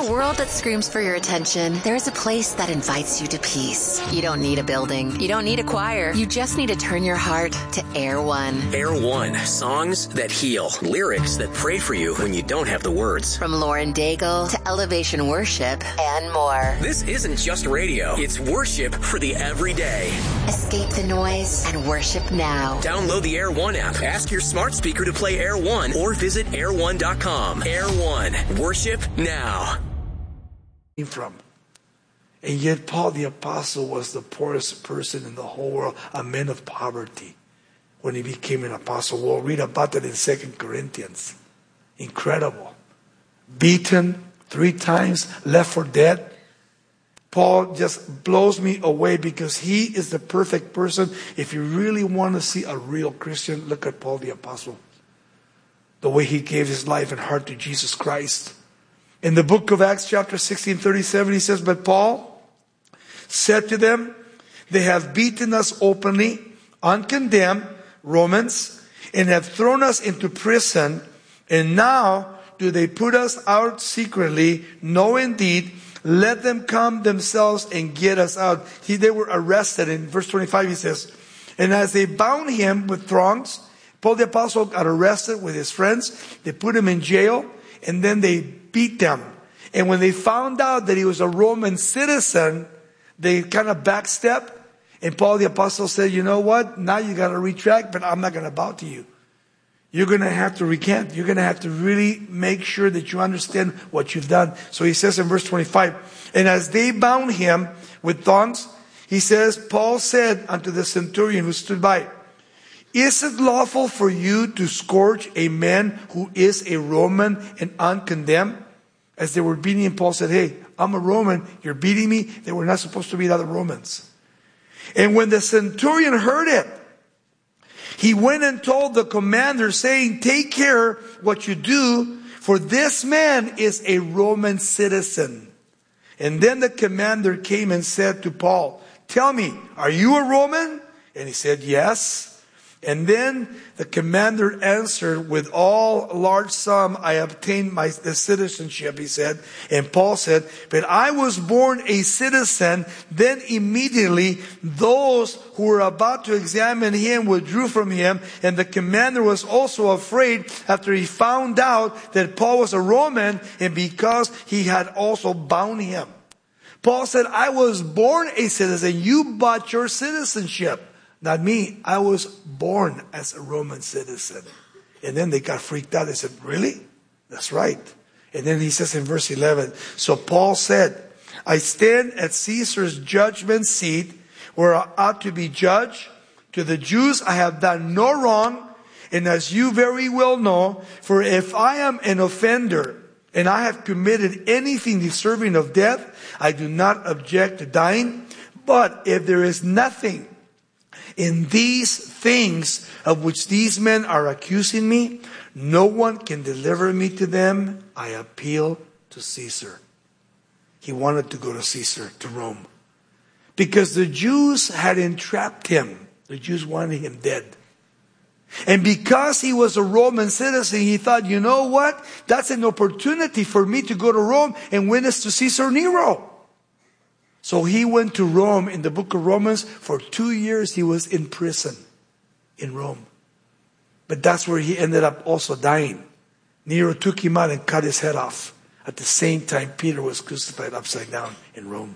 a world that screams for your attention, there is a place that invites you to peace. You don't need a building. You don't need a choir. You just need to turn your heart to Air One. Air One. Songs that heal. Lyrics that pray for you when you don't have the words. From Lauren Daigle to Elevation Worship and more. This isn't just radio. It's worship for the everyday. Escape the noise and worship now. Download the Air One app. Ask your smart speaker to play Air One or visit air1.com. Air One. Worship now. From. And yet Paul the Apostle was the poorest person in the whole world, a man of poverty, when he became an apostle. We'll read about that in 2 Corinthians. Incredible. Beaten 3 times, left for dead. Paul just blows me away because he is the perfect person. If you really want to see a real Christian, look at Paul the Apostle. The way he gave his life and heart to Jesus Christ. In the book of Acts chapter 16:37, he says, "But Paul said to them, they have beaten us openly, uncondemned, Romans, and have thrown us into prison, and now do they put us out secretly? No, indeed, let them come themselves and get us out." They were arrested. In verse 25 he says, "And as they bound him with thongs," Paul the Apostle got arrested with his friends. They put him in jail, and then they beat them. And when they found out that he was a Roman citizen, they kind of backstepped. And Paul the Apostle said, "You know what? Now you got to retract, but I'm not going to bow to you. You're going to have to recant. You're going to have to really make sure that you understand what you've done." So he says in verse 25, "And as they bound him with thongs," he says, "Paul said unto the centurion who stood by, 'Is it lawful for you to scourge a man who is a Roman and uncondemned?'" As they were beating him, Paul said, "Hey, I'm a Roman. You're beating me." They were not supposed to beat other Romans. And when the centurion heard it, he went and told the commander, saying, "Take care what you do, for this man is a Roman citizen." And then the commander came and said to Paul, "Tell me, are you a Roman?" And he said, "Yes." And then the commander answered, "With all large sum I obtained the citizenship," he said. And Paul said, "But I was born a citizen." Then immediately those who were about to examine him withdrew from him. And the commander was also afraid after he found out that Paul was a Roman, and because he had also bound him. Paul said, "I was born a citizen. You bought your citizenship. Not me. I was born as a Roman citizen." And then they got freaked out. They said, "Really?" "That's right." And then he says in verse 11, "So Paul said, I stand at Caesar's judgment seat where I ought to be judged. To the Jews I have done no wrong. And as you very well know, for if I am an offender and I have committed anything deserving of death, I do not object to dying. But if there is nothing in these things of which these men are accusing me, no one can deliver me to them. I appeal to Caesar." He wanted to go to Caesar, to Rome. Because the Jews had entrapped him. The Jews wanted him dead. And because he was a Roman citizen, he thought, you know what? That's an opportunity for me to go to Rome and witness to Caesar Nero. So he went to Rome. In the book of Romans, for 2 years he was in prison in Rome. But that's where he ended up also dying. Nero took him out and cut his head off. At the same time, Peter was crucified upside down in Rome.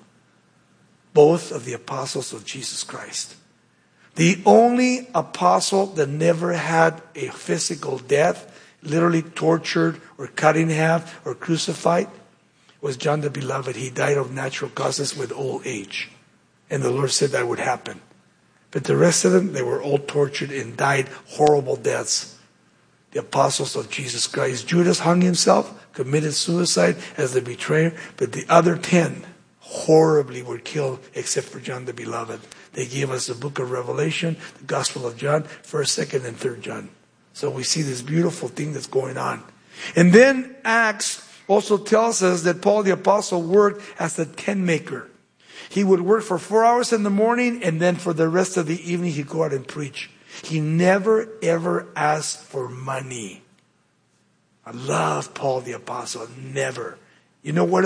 Both of the apostles of Jesus Christ. The only apostle that never had a physical death, literally tortured or cut in half or crucified, was John the Beloved. He died of natural causes with old age. And the Lord said that would happen. But the rest of them, they were all tortured and died horrible deaths. The apostles of Jesus Christ. Judas hung himself, committed suicide as the betrayer. But the other 10 horribly were killed except for John the Beloved. They gave us the book of Revelation, the Gospel of John, 1st, 2nd, and 3rd John. So we see this beautiful thing that's going on. And then Acts also tells us that Paul the Apostle worked as a tent maker. He would work for 4 hours in the morning, and then for the rest of the evening he'd go out and preach. He never ever asked for money. I love Paul the Apostle. Never. You know what